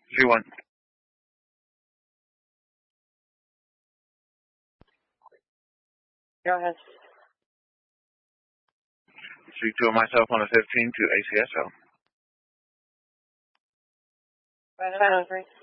3-1. Go ahead. 3-2 on myself on a 15 to ACSO. Right on 3.